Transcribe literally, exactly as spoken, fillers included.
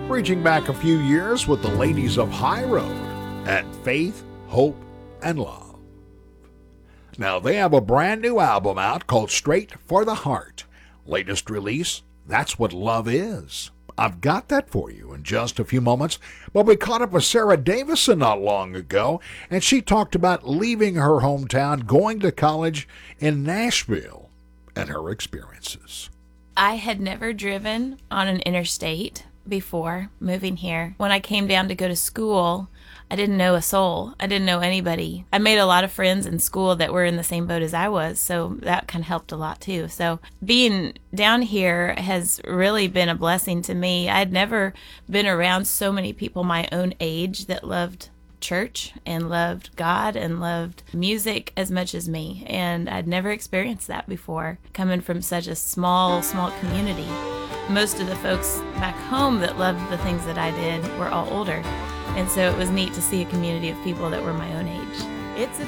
reaching back a few years with the ladies of High Road and Faith, Hope, and Love. Now, they have a brand new album out called Straight for the Heart. Latest release, That's What Love Is. I've got that for you in just a few moments, but we caught up with Sarah Davison not long ago, and she talked about leaving her hometown, going to college in Nashville, and her experiences. I had never driven on an interstate before moving here. When I came down to go to school, I didn't know a soul. I didn't know anybody. I made a lot of friends in school that were in the same boat as I was, so that kind of helped a lot too. So being down here has really been a blessing to me. I'd never been around so many people my own age that loved church and loved God and loved music as much as me, and I'd never experienced that before, coming from such a small, small community. Most of the folks back home that loved the things that I did were all older. And so it was neat to see a community of people that were my own age. It's a